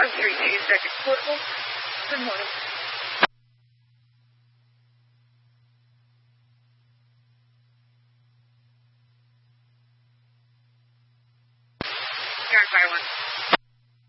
132 portable. Good morning. You're on fire 1.